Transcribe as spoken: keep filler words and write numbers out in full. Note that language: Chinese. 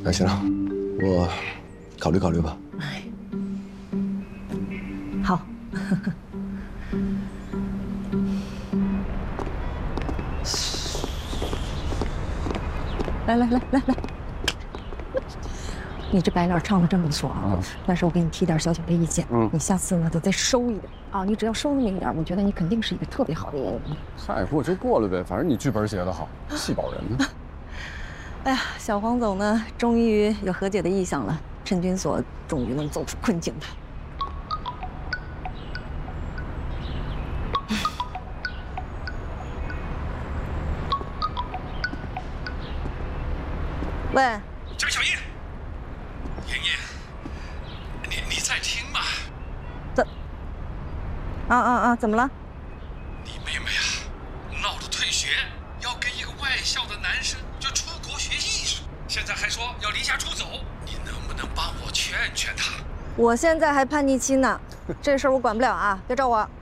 那行了，我考虑考虑吧。 哎，好。来来来来来，你这白脸唱的真不错啊，但是我给你提点小小的意见，嗯，你下次呢得再收一点啊，你只要收那么一点，我觉得你肯定是一个特别好的演员。 嗨，我就过了呗，反正你剧本写得好，戏保人呢。 哎呀，小黄总呢，终于有和解的意向了，陈君所终于能走出困境了。喂， 张小燕，妍妍，你你在听吗？ 怎？啊啊啊！怎么了？ 你妹妹啊，闹着退学，要跟一个外校的男生就出国学艺术，现在还说要离家出走，你能不能帮我劝劝她？ 我现在还叛逆期呢，这事儿我管不了啊，别找我。